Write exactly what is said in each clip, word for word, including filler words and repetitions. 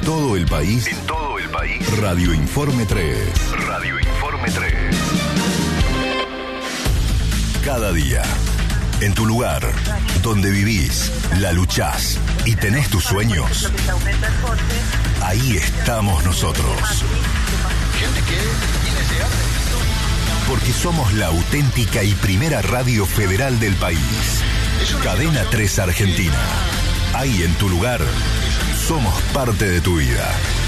todo el país. En todo el país. Radio Informe tres. Radio Informe tres. Cada día, en tu lugar, donde vivís, la luchás y tenés tus sueños, ahí estamos nosotros. Porque somos la auténtica y primera radio federal del país. Cadena tres Argentina. Ahí en tu lugar, somos parte de tu vida.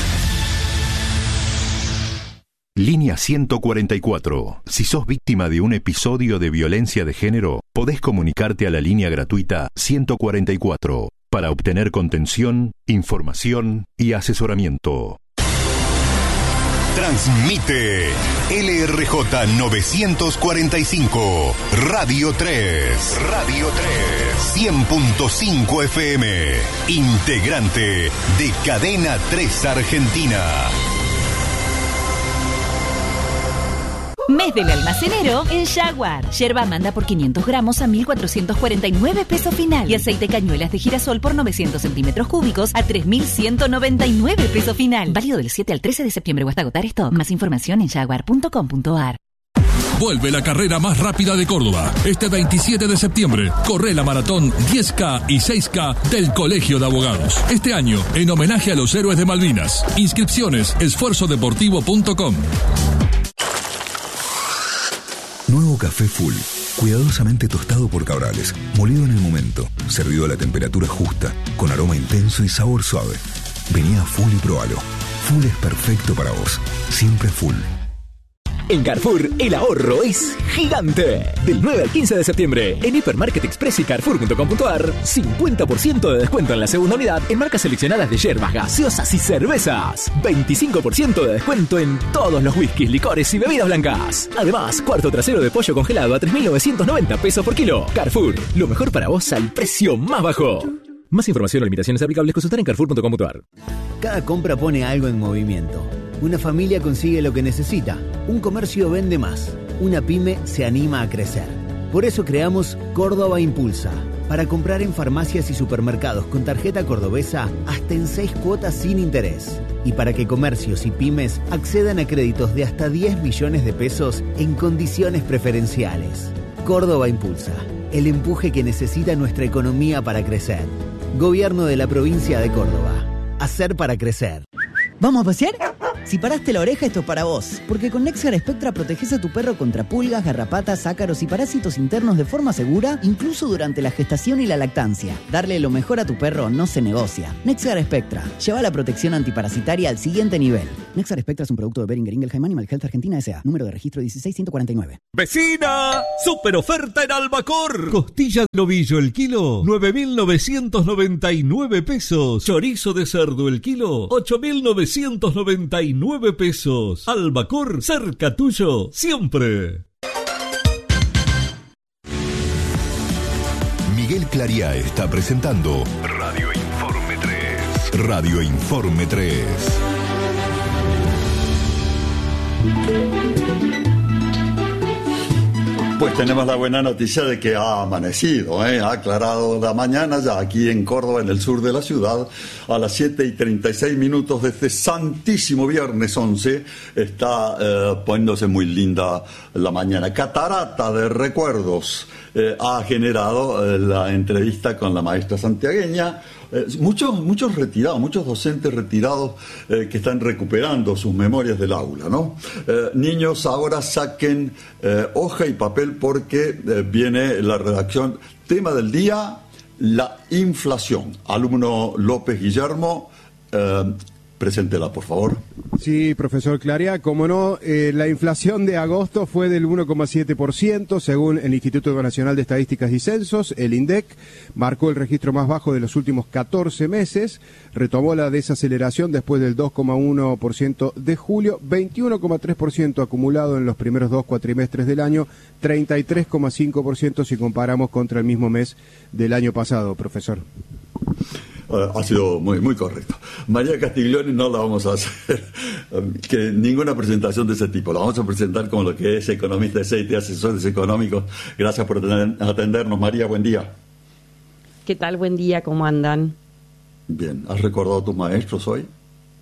Línea ciento cuarenta y cuatro. Si sos víctima de un episodio de violencia de género, podés comunicarte a la línea gratuita ciento cuarenta y cuatro para obtener contención, información y asesoramiento. Transmite L R J novecientos cuarenta y cinco, Radio tres. Radio tres. cien punto cinco F M. Integrante de Cadena tres Argentina. Mes del almacenero en Jaguar. Yerba Amanda por quinientos gramos a mil cuatrocientos cuarenta y nueve pesos final. Y aceite cañuelas de girasol por novecientos centímetros cúbicos a tres mil ciento noventa y nueve pesos final. Válido del siete al trece de septiembre o hasta agotar stock. Más información en jaguar punto com punto a r. Vuelve la carrera más rápida de Córdoba. Este veintisiete de septiembre, corre la maratón diez K y seis K del Colegio de Abogados. Este año, en homenaje a los héroes de Malvinas. Inscripciones, esfuerzo deportivo punto com. Nuevo café Full, cuidadosamente tostado por Cabrales, molido en el momento, servido a la temperatura justa, con aroma intenso y sabor suave. Vení a Full y probalo. Full es perfecto para vos, siempre Full. En Carrefour, el ahorro es gigante. Del nueve al quince de septiembre, en Hipermarket Express y Carrefour punto com punto a r, cincuenta por ciento de descuento en la segunda unidad en marcas seleccionadas de yerbas, gaseosas y cervezas. veinticinco por ciento de descuento en todos los whiskies, licores y bebidas blancas. Además, cuarto trasero de pollo congelado a tres mil novecientos noventa pesos por kilo. Carrefour, lo mejor para vos al precio más bajo. Más información o limitaciones aplicables consultar en Carrefour punto com punto a r. Cada compra pone algo en movimiento. Una familia consigue lo que necesita. Un comercio vende más. Una pyme se anima a crecer. Por eso creamos Córdoba Impulsa. Para comprar en farmacias y supermercados con tarjeta cordobesa hasta en seis cuotas sin interés. Y para que comercios y pymes accedan a créditos de hasta diez millones de pesos en condiciones preferenciales. Córdoba Impulsa. El empuje que necesita nuestra economía para crecer. Gobierno de la provincia de Córdoba. Hacer para crecer. ¿Vamos a pasear? Si paraste la oreja, esto es para vos. Porque con Nexgar Spectra proteges a tu perro contra pulgas, garrapatas, ácaros y parásitos internos de forma segura, incluso durante la gestación y la lactancia. Darle lo mejor a tu perro no se negocia. Nexgar Spectra. Lleva la protección antiparasitaria al siguiente nivel. Nexgar Spectra es un producto de Boehringer Ingelheim Animal Health Argentina S A. Número de registro dieciséis ciento cuarenta y nueve. ¡Vecina! ¡Super oferta en Albacor! Costilla de novillo el kilo, nueve mil novecientos noventa y nueve pesos. Chorizo de cerdo el kilo, ocho mil novecientos noventa y nueve pesos. Albacor, cerca tuyo, siempre. Miguel Clariá está presentando Radio Informe tres. Radio Informe tres. Pues tenemos la buena noticia de que ha amanecido, ¿eh? Ha aclarado la mañana ya aquí en Córdoba, en el sur de la ciudad, a las siete y treinta y seis minutos de este santísimo viernes once, está eh, poniéndose muy linda la mañana. Catarata de recuerdos eh, ha generado eh, la entrevista con la maestra santiagueña. Eh, muchos, muchos retirados, muchos docentes retirados eh, que están recuperando sus memorias del aula, ¿no? Eh, niños, ahora saquen eh, hoja y papel porque eh, viene la redacción. Tema del día, la inflación. Alumno López Guillermo, eh, preséntela, por favor. Sí, profesor Clariá, como no, eh, la inflación de agosto fue del uno coma siete por ciento, según el Instituto Nacional de Estadísticas y Censos, el INDEC, marcó el registro más bajo de los últimos catorce meses, retomó la desaceleración después del dos coma uno por ciento de julio, veintiuno coma tres por ciento acumulado en los primeros dos cuatrimestres del año, treinta y tres coma cinco por ciento si comparamos contra el mismo mes del año pasado, profesor. Uh, ha sido muy muy correcto. María Castiglioni no la vamos a hacer um, que ninguna presentación de ese tipo. La vamos a presentar como lo que es economista de C I T, asesores económicos. Gracias por atendernos, María. Buen día. ¿Qué tal? Buen día. ¿Cómo andan? Bien. ¿Has recordado a tus maestros hoy?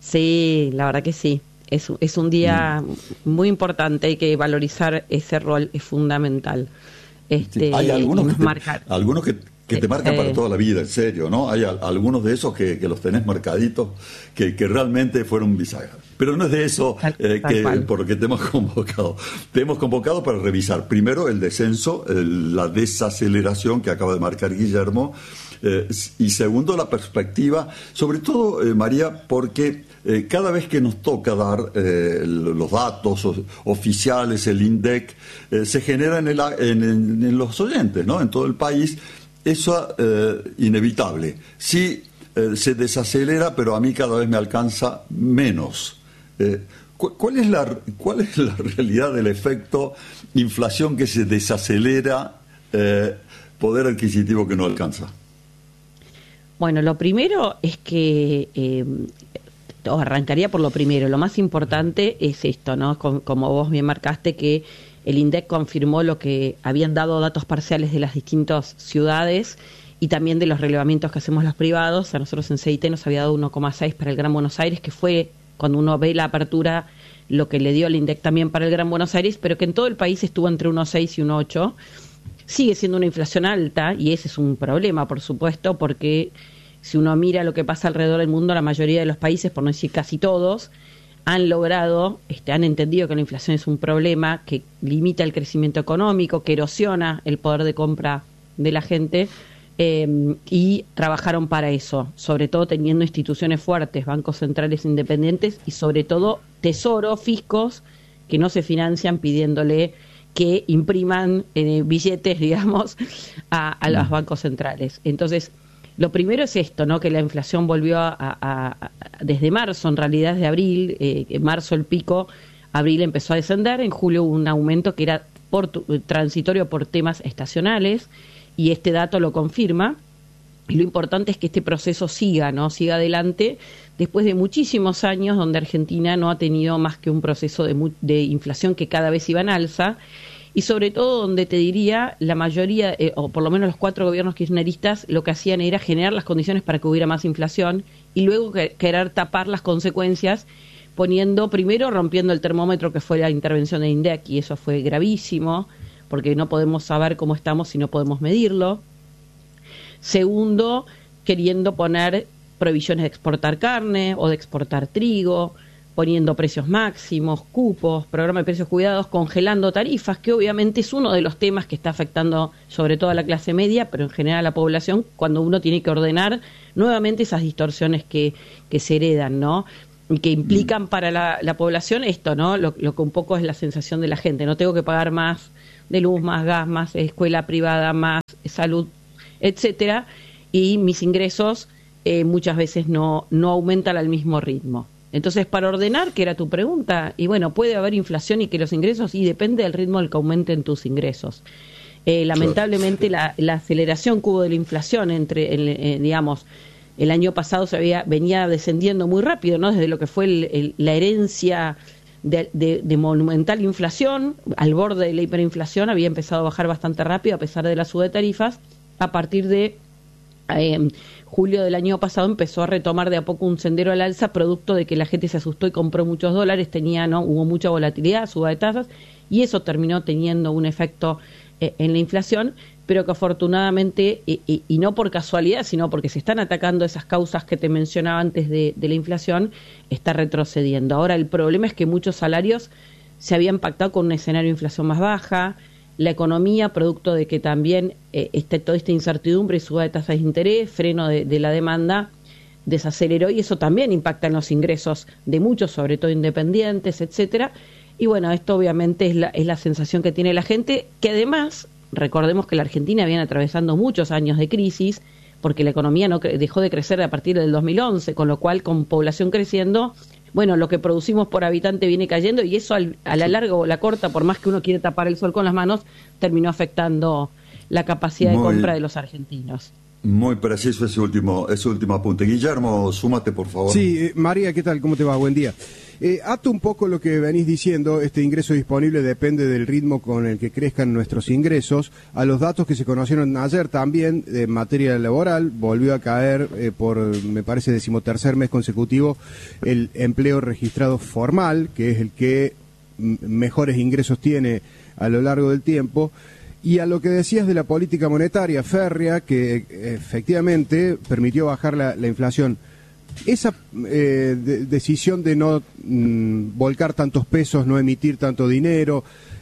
Sí, la verdad que sí. Es, es un día mm. muy importante, hay que valorizar ese rol, es fundamental. Este, sí, hay algunos que, te, marcar. algunos que, que te marcan eh, para toda la vida, en serio, ¿no? Hay a, algunos de esos que, que los tenés marcaditos, que, que realmente fueron bisagra. Pero no es de eso eh, que, por lo que te hemos convocado. Te hemos convocado para revisar primero el descenso, el, la desaceleración que acaba de marcar Guillermo, eh, y segundo la perspectiva, sobre todo, eh, María, porque eh, cada vez que nos toca dar eh, los datos o, oficiales, el INDEC, eh, se genera en, el, en, en, en los oyentes, ¿no? En todo el país, eso es eh, inevitable. Sí, eh, se desacelera, pero a mí cada vez me alcanza menos. Eh, ¿cuál, es la, ¿Cuál es la realidad del efecto inflación que se desacelera, eh, poder adquisitivo que no alcanza? Bueno, lo primero es que, eh, arrancaría por lo primero, lo más importante es esto, ¿no? Como, como vos bien marcaste, que el INDEC confirmó lo que habían dado datos parciales de las distintas ciudades y también de los relevamientos que hacemos los privados. A nosotros en C I T nos había dado uno coma seis para el Gran Buenos Aires, que fue, cuando uno ve la apertura, lo que le dio el INDEC también para el Gran Buenos Aires, pero que en todo el país estuvo entre uno coma seis y uno coma ocho. Sigue siendo una inflación alta y ese es un problema, por supuesto, porque si uno mira lo que pasa alrededor del mundo, la mayoría de los países, por no decir casi todos, han logrado, este, han entendido que la inflación es un problema que limita el crecimiento económico, que erosiona el poder de compra de la gente, eh, y trabajaron para eso, sobre todo teniendo instituciones fuertes, bancos centrales independientes y sobre todo tesoro, fiscos que no se financian pidiéndole que impriman eh, billetes, digamos, a, a los bancos centrales. Entonces, lo primero es esto, ¿no? Que la inflación volvió a, a, a desde marzo, en realidad desde abril, eh, en marzo el pico, abril empezó a descender, en julio hubo un aumento que era por, transitorio por temas estacionales, y este dato lo confirma. Y lo importante es que este proceso siga, ¿no? Siga adelante, después de muchísimos años donde Argentina no ha tenido más que un proceso de, de inflación que cada vez iba en alza, y sobre todo donde te diría la mayoría, eh, o por lo menos los cuatro gobiernos kirchneristas, lo que hacían era generar las condiciones para que hubiera más inflación y luego que, querer tapar las consecuencias, poniendo, primero rompiendo el termómetro que fue la intervención de INDEC, y eso fue gravísimo, porque no podemos saber cómo estamos si no podemos medirlo. Segundo, queriendo poner prohibiciones de exportar carne o de exportar trigo, poniendo precios máximos, cupos, programa de precios cuidados, congelando tarifas, que obviamente es uno de los temas que está afectando sobre todo a la clase media, pero en general a la población, cuando uno tiene que ordenar nuevamente esas distorsiones que, que se heredan, ¿no? Y que implican para la, la población esto, ¿no? Lo, lo que un poco es la sensación de la gente, no tengo que pagar más de luz, más gas, más escuela privada, más salud, etcétera, y mis ingresos eh, muchas veces no, no aumentan al mismo ritmo. Entonces, para ordenar, que era tu pregunta, y bueno, puede haber inflación y que los ingresos, y depende del ritmo del que aumenten tus ingresos. Eh, lamentablemente, la, la aceleración que hubo de la inflación entre, el, eh, digamos, el año pasado se había venía descendiendo muy rápido, ¿no? Desde lo que fue el, el, la herencia de, de, de monumental inflación, al borde de la hiperinflación, había empezado a bajar bastante rápido a pesar de la suba de tarifas. A partir de eh, julio del año pasado empezó a retomar de a poco un sendero al alza, producto de que la gente se asustó y compró muchos dólares, tenía, ¿no? Hubo mucha volatilidad, suba de tasas, y eso terminó teniendo un efecto eh, en la inflación, pero que afortunadamente, y, y, y no por casualidad, sino porque se están atacando esas causas que te mencionaba antes de, de la inflación, está retrocediendo. Ahora, el problema es que muchos salarios se habían pactado con un escenario de inflación más baja, la economía, producto de que también eh, este, toda esta incertidumbre y suba de tasas de interés, freno de, de la demanda, desaceleró, y eso también impacta en los ingresos de muchos, sobre todo independientes, etcétera. Y bueno, esto obviamente es la, es la sensación que tiene la gente, que además, recordemos que la Argentina viene atravesando muchos años de crisis, porque la economía no cre- dejó de crecer a partir del dos mil once, con lo cual, con población creciendo, bueno, lo que producimos por habitante viene cayendo, y eso al, a la larga o la corta, por más que uno quiere tapar el sol con las manos, terminó afectando la capacidad muy, de compra de los argentinos. Muy preciso ese último, ese último apunte. Guillermo, súmate, por favor. Sí, eh, María, ¿qué tal? ¿Cómo te va? Buen día. Eh, ato un poco lo que venís diciendo, este ingreso disponible depende del ritmo con el que crezcan nuestros ingresos, a los datos que se conocieron ayer también en materia laboral, volvió a caer eh, por, me parece, decimotercer mes consecutivo el empleo registrado formal, que es el que m- mejores ingresos tiene a lo largo del tiempo. Y a lo que decías de la política monetaria férrea, que efectivamente permitió bajar la, la inflación, esa eh, de, decisión de no mm, volcar tantos pesos, no emitir tanto dinero,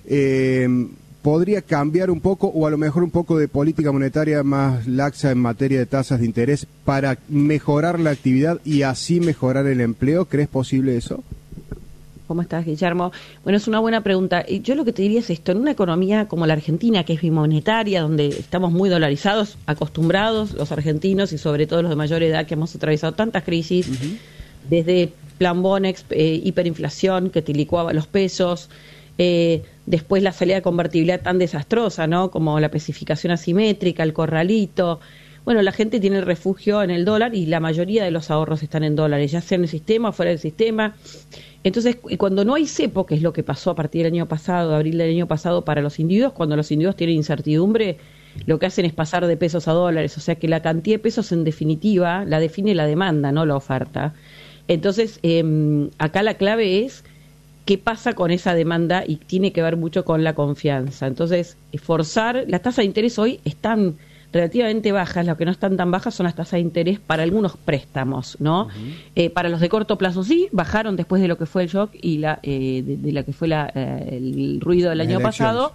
eh, ¿podría cambiar un poco, o a lo mejor un poco de política monetaria más laxa en materia de tasas de interés para mejorar la actividad y así mejorar el empleo? ¿Crees posible eso? ¿Cómo estás, Guillermo? Bueno, es una buena pregunta. Y yo lo que te diría es esto: en una economía como la Argentina, que es bimonetaria, donde estamos muy dolarizados, acostumbrados los argentinos y sobre todo los de mayor edad, que hemos atravesado tantas crisis, uh-huh. desde Plan Bonex, eh, hiperinflación que te licuaba los pesos, eh, después la salida de convertibilidad tan desastrosa, ¿no? Como la especificación asimétrica, el corralito. Bueno, la gente tiene el refugio en el dólar y la mayoría de los ahorros están en dólares, ya sea en el sistema o fuera del sistema. Entonces, cuando no hay cepo, que es lo que pasó a partir del año pasado, abril del año pasado, para los individuos, cuando los individuos tienen incertidumbre, lo que hacen es pasar de pesos a dólares. O sea que la cantidad de pesos, en definitiva, la define la demanda, no la oferta. Entonces, eh, acá la clave es qué pasa con esa demanda y tiene que ver mucho con la confianza. Entonces, forzar, las tasas de interés hoy están relativamente bajas, lo que no están tan bajas son las tasas de interés para algunos préstamos, ¿no? Uh-huh. Eh, para los de corto plazo sí, bajaron después de lo que fue el shock y la eh, de, de la que fue la, eh, el ruido del año pasado,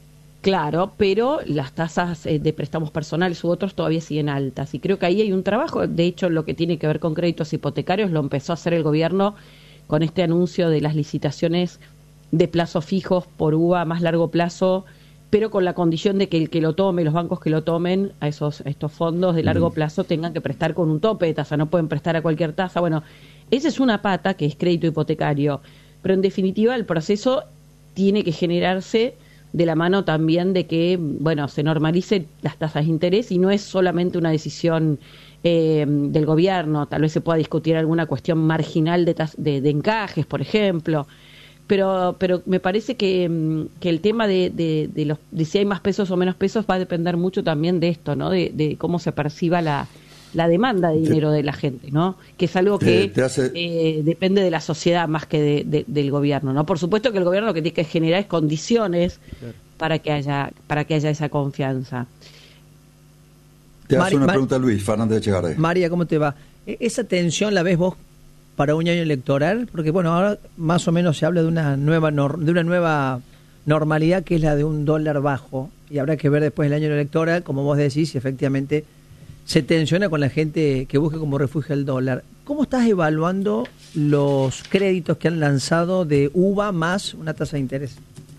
claro, pero las tasas eh, de préstamos personales u otros todavía siguen altas y creo que ahí hay un trabajo. De hecho, lo que tiene que ver con créditos hipotecarios lo empezó a hacer el gobierno con este anuncio de las licitaciones de plazos fijos por U V A a más largo plazo, pero con la condición de que el que lo tome, los bancos que lo tomen a esos a estos fondos de largo plazo tengan que prestar con un tope de tasa, no pueden prestar a cualquier tasa. Bueno, esa es una pata que es crédito hipotecario, pero en definitiva el proceso tiene que generarse de la mano también de que, bueno, se normalicen las tasas de interés y no es solamente una decisión eh, del gobierno. Tal vez se pueda discutir alguna cuestión marginal de, tas- de, de encajes, por ejemplo. Pero pero me parece que, que el tema de, de, de, los, de si hay más pesos o menos pesos va a depender mucho también de esto, ¿no? De, de cómo se perciba la, la demanda de dinero te, de la gente, ¿no? Que es algo que te, te hace... eh, depende de la sociedad más que de, de, del gobierno, ¿no? Por supuesto que el gobierno lo que tiene que generar es condiciones claro. para que haya para que haya esa confianza. Te hace Mari, una Mar- pregunta Luis Fernández Echegaray. María, ¿cómo te va? ¿Esa tensión la ves vos para un año electoral? Porque bueno, ahora más o menos se habla de una nueva nor- de una nueva normalidad que es la de un dólar bajo y habrá que ver después el año electoral, como vos decís, si efectivamente se tensiona con la gente que busca como refugio el dólar. ¿Cómo estás evaluando los créditos que han lanzado de U V A más una tasa de interés?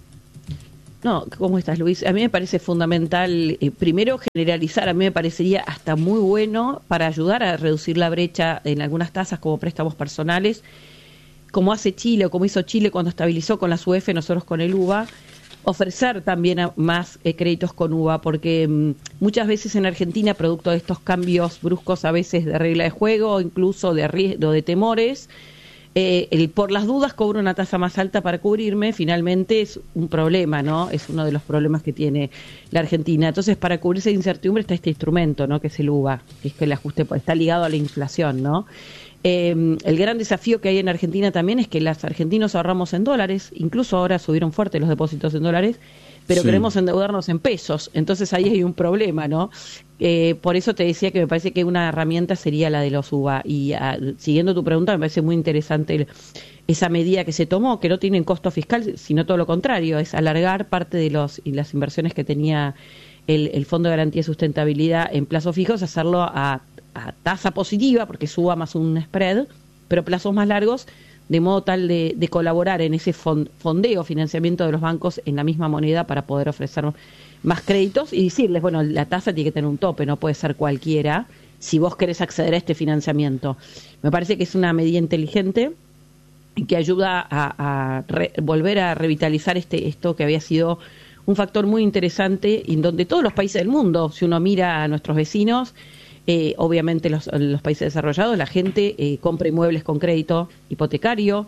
No, ¿cómo estás, Luis? A mí me parece fundamental, eh, primero, generalizar. A mí me parecería hasta muy bueno para ayudar a reducir la brecha en algunas tasas como préstamos personales, como hace Chile o como hizo Chile cuando estabilizó con las U F, nosotros con el U V A, ofrecer también a más eh, créditos con U V A, porque mmm, muchas veces en Argentina, producto de estos cambios bruscos a veces de regla de juego, incluso de riesgo, de temores, Eh, el por las dudas cobro una tasa más alta para cubrirme, finalmente es un problema, ¿no? Es uno de los problemas que tiene la Argentina. Entonces, para cubrirse de incertidumbre está este instrumento, ¿no? Que es el U V A, que es que el ajuste está ligado a la inflación, ¿no? Eh, el gran desafío que hay en Argentina también es que los argentinos ahorramos en dólares, incluso ahora subieron fuerte los depósitos en dólares, pero sí. queremos endeudarnos en pesos, entonces ahí hay un problema, ¿no? Eh, por eso te decía que me parece que una herramienta sería la de los U V A, y a, siguiendo tu pregunta, me parece muy interesante el, esa medida que se tomó, que no tiene costo fiscal, sino todo lo contrario, es alargar parte de los y las inversiones que tenía el, el Fondo de Garantía y Sustentabilidad en plazos fijos, hacerlo a, a tasa positiva, porque suba más un spread, pero plazos más largos, de modo tal de, de colaborar en ese fondeo, financiamiento de los bancos en la misma moneda para poder ofrecer más créditos y decirles, bueno, la tasa tiene que tener un tope, no puede ser cualquiera si vos querés acceder a este financiamiento. Me parece que es una medida inteligente y que ayuda a, a re, volver a revitalizar este esto que había sido un factor muy interesante en donde todos los países del mundo, si uno mira a nuestros vecinos, Eh, obviamente los, los países desarrollados, la gente eh, compra inmuebles con crédito hipotecario,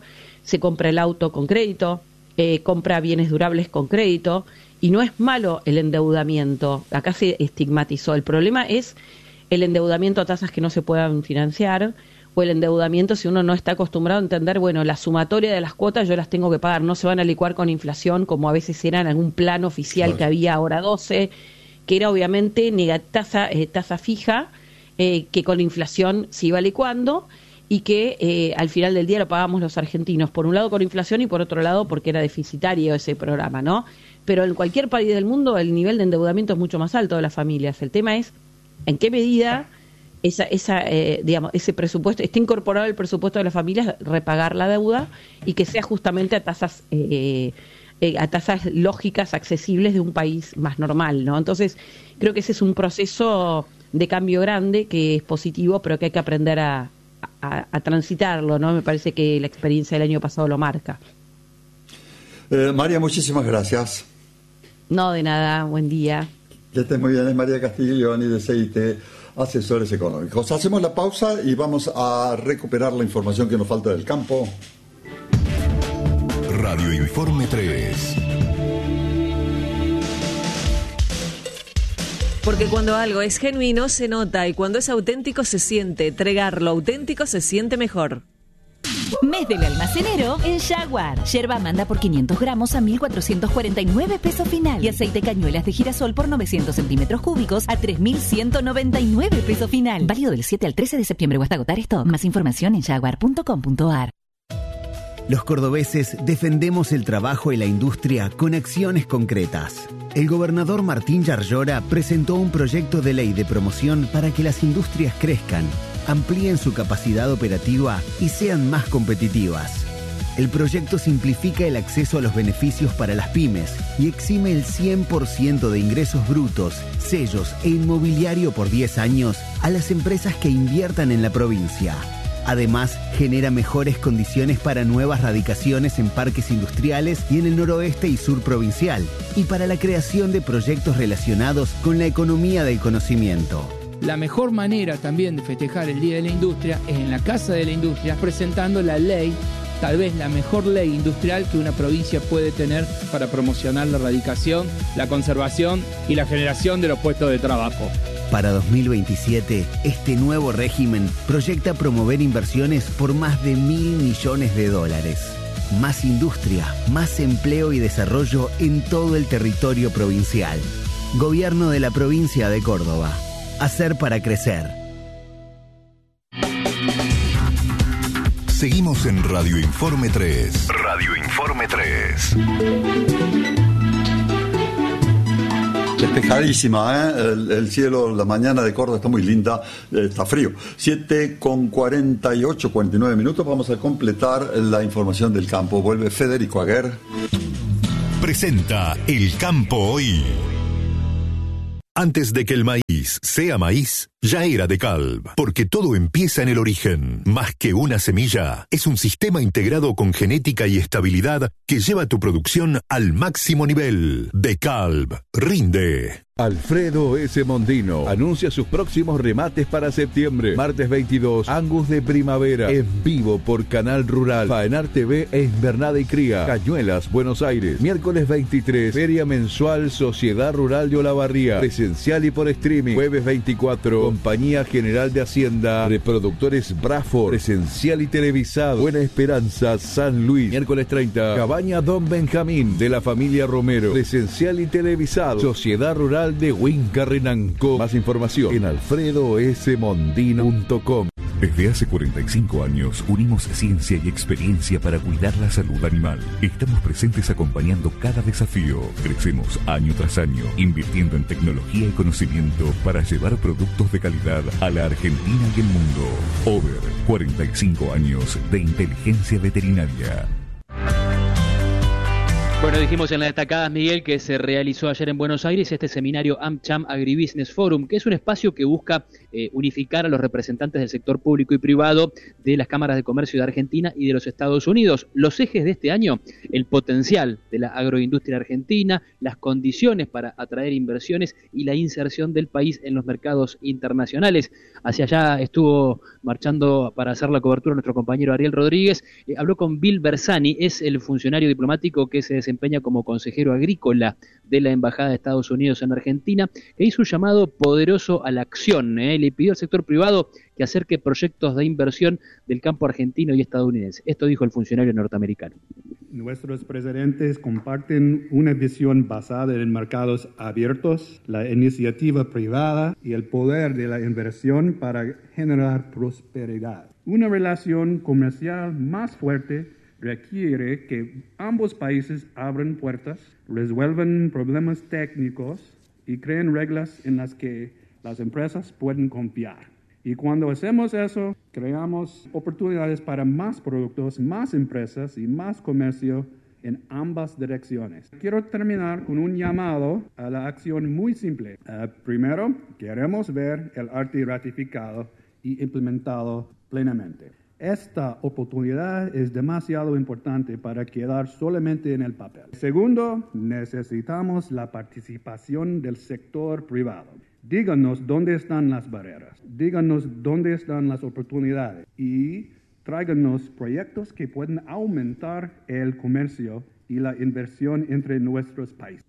se compra el auto con crédito, eh, compra bienes durables con crédito, y no es malo el endeudamiento. Acá se estigmatizó. El problema es el endeudamiento a tasas que no se puedan financiar, o el endeudamiento si uno no está acostumbrado a entender, bueno, la sumatoria de las cuotas yo las tengo que pagar, no se van a licuar con inflación como a veces era en algún plan oficial claro. que había ahora doce, que era obviamente tasa, eh, tasa fija, eh, que con la inflación se iba licuando y que eh, al final del día lo pagamos los argentinos, por un lado con inflación y por otro lado porque era deficitario ese programa, ¿no? Pero en cualquier país del mundo el nivel de endeudamiento es mucho más alto de las familias. El tema es en qué medida esa, esa eh, digamos, ese presupuesto, esté incorporado el presupuesto de las familias, repagar la deuda y que sea justamente a tasas eh, eh, a tasas lógicas, accesibles de un país más normal, ¿no? Entonces, creo que ese es un proceso de cambio grande que es positivo, pero que hay que aprender a, a, a transitarlo, ¿no? Me parece que la experiencia del año pasado lo marca. Eh, María, muchísimas gracias. No, de nada, buen día. Que estés muy bien, es María Castillo, de C I T, asesores económicos. Hacemos la pausa y vamos a recuperar la información que nos falta del campo. Radio Informe tres. Porque cuando algo es genuino se nota y cuando es auténtico se siente. Tregar lo auténtico se siente mejor. Mes del almacenero en Jaguar. Yerba Amanda por quinientos gramos a mil cuatrocientos cuarenta y nueve pesos final. Y aceite cañuelas de girasol por novecientos centímetros cúbicos a tres mil ciento noventa y nueve pesos final. Válido del siete al trece de septiembre o hasta agotar stock. Más información en jaguar punto com punto a r. Los cordobeses defendemos el trabajo y la industria con acciones concretas. El gobernador Martín Yarlora presentó un proyecto de ley de promoción para que las industrias crezcan, amplíen su capacidad operativa y sean más competitivas. El proyecto simplifica el acceso a los beneficios para las pymes y exime el cien por ciento de ingresos brutos, sellos e inmobiliario por diez años a las empresas que inviertan en la provincia. Además, genera mejores condiciones para nuevas radicaciones en parques industriales y en el noroeste y sur provincial, y para la creación de proyectos relacionados con la economía del conocimiento. La mejor manera también de festejar el Día de la Industria es en la Casa de la Industria, presentando la ley, tal vez la mejor ley industrial que una provincia puede tener para promocionar la radicación, la conservación y la generación de los puestos de trabajo. Para dos mil veintisiete, este nuevo régimen proyecta promover inversiones por más de mil millones de dólares. Más industria, más empleo y desarrollo en todo el territorio provincial. Gobierno de la provincia de Córdoba. Hacer para crecer. Seguimos en Radio Informe tres. Radio Informe tres. Despejadísima, ¿eh? El, el cielo, la mañana de Córdoba está muy linda, eh, está frío. siete con cuarenta y ocho, cuarenta y nueve minutos, vamos a completar la información del campo. Vuelve Federico Aguer. Presenta El Campo Hoy. Antes de que el maíz sea maíz, ya era de Calv, porque todo empieza en el origen. Más que una semilla, es un sistema integrado con genética y estabilidad que lleva tu producción al máximo nivel. De Calv, rinde. Alfredo S. Mondino anuncia sus próximos remates para septiembre. Martes veintidós, Angus de Primavera, en vivo por Canal Rural. Faenar T V e Invernada y Cría, Cañuelas, Buenos Aires. Miércoles veintitrés, Feria Mensual Sociedad Rural de Olavarría, presencial y por streaming. Jueves veinticuatro, Compañía General de Hacienda, Reproductores Braford, presencial y televisado. Buena Esperanza, San Luis. Miércoles treinta, Cabaña Don Benjamín, de la familia Romero, presencial y televisado. Sociedad Rural de Huincarrenanco. Más información en alfredo s mondino punto com. Desde hace cuarenta y cinco años unimos ciencia y experiencia para cuidar la salud animal. Estamos presentes acompañando cada desafío. Crecemos año tras año, invirtiendo en tecnología y conocimiento para llevar productos de calidad a la Argentina y el mundo. Over, cuarenta y cinco años de inteligencia veterinaria. Bueno, dijimos en las destacadas, Miguel, que se realizó ayer en Buenos Aires este seminario AmCham Agribusiness Forum, que es un espacio que busca eh, unificar a los representantes del sector público y privado de las cámaras de comercio de Argentina y de los Estados Unidos. Los ejes de este año: el potencial de la agroindustria argentina, las condiciones para atraer inversiones y la inserción del país en los mercados internacionales. Hacia allá estuvo marchando para hacer la cobertura nuestro compañero Ariel Rodríguez. Eh, habló con Bill Bersani, es el funcionario diplomático que se desempeña como consejero agrícola de la Embajada de Estados Unidos en Argentina, que hizo un llamado poderoso a la acción. ¿eh? Le pidió al sector privado que acerque proyectos de inversión del campo argentino y estadounidense. Esto dijo el funcionario norteamericano. Nuestros presidentes comparten una visión basada en mercados abiertos, la iniciativa privada y el poder de la inversión para generar prosperidad. Una relación comercial más fuerte requiere que ambos países abran puertas, resuelvan problemas técnicos y creen reglas en las que las empresas pueden confiar. Y cuando hacemos eso, creamos oportunidades para más productos, más empresas y más comercio en ambas direcciones. Quiero terminar con un llamado a la acción muy simple. Uh, primero, queremos ver el arte ratificado y implementado plenamente. Esta oportunidad es demasiado importante para quedar solamente en el papel. Segundo, necesitamos la participación del sector privado. Díganos dónde están las barreras, díganos dónde están las oportunidades y tráiganos proyectos que pueden aumentar el comercio y la inversión entre nuestros países.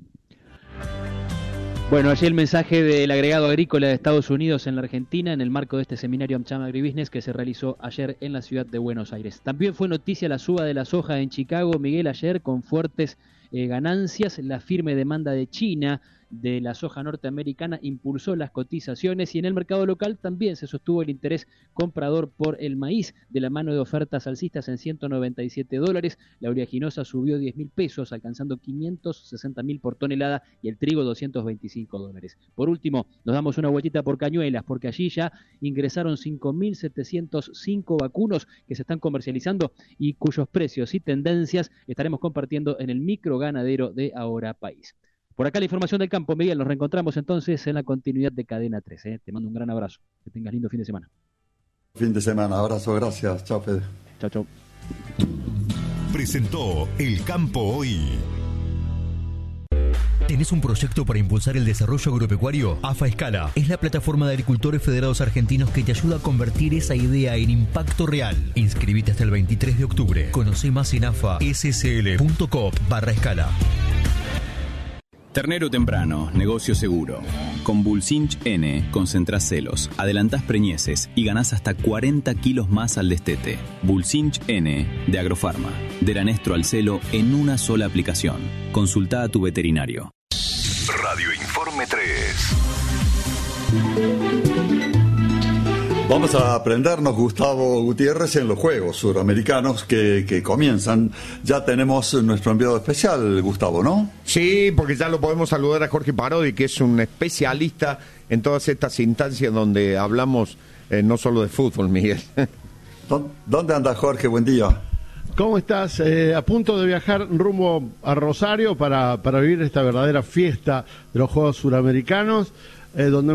Bueno, allí el mensaje del agregado agrícola de Estados Unidos en la Argentina en el marco de este seminario AmCham Agribusiness que se realizó ayer en la ciudad de Buenos Aires. También fue noticia la suba de la soja en Chicago, Miguel, ayer con fuertes eh, ganancias. La firme demanda de China de la soja norteamericana impulsó las cotizaciones y en el mercado local también se sostuvo el interés comprador por el maíz de la mano de ofertas alcistas en ciento noventa y siete dólares. La oleaginosa subió diez mil pesos, alcanzando quinientos sesenta mil por tonelada, y el trigo doscientos veinticinco dólares. Por último, nos damos una vueltita por Cañuelas, porque allí ya ingresaron cinco mil setecientos cinco vacunos que se están comercializando y cuyos precios y tendencias estaremos compartiendo en el micro ganadero de Ahora País. Por acá la información del campo, Miguel. Nos reencontramos entonces en la continuidad de Cadena tres. ¿eh? Te mando un gran abrazo. Que tengas lindo fin de semana. Fin de semana. Abrazo. Gracias. Chao, Fede. Chao, chao. Presentó El Campo Hoy. ¿Tenés un proyecto para impulsar el desarrollo agropecuario? AFA Escala es la plataforma de agricultores federados argentinos que te ayuda a convertir esa idea en impacto real. Inscribite hasta el veintitrés de octubre. Conoce más en afassl.com barra escala. Ternero temprano, negocio seguro. Con Bulsinch N concentrás celos, adelantás preñeces y ganás hasta cuarenta kilos más al destete. Bulsinch N de Agrofarma. Del anestro al celo en una sola aplicación. Consulta a tu veterinario. Radio Informe tres. Vamos a aprendernos, Gustavo Gutiérrez, en los Juegos Suramericanos que, que comienzan. Ya tenemos nuestro enviado especial, Gustavo, ¿no? Sí, porque ya lo podemos saludar a Jorge Parodi, que es un especialista en todas estas instancias donde hablamos eh, no solo de fútbol, Miguel. ¿Dónde anda Jorge? Buen día. ¿Cómo estás? Eh, a punto de viajar rumbo a Rosario para, para vivir esta verdadera fiesta de los Juegos Suramericanos, eh, donde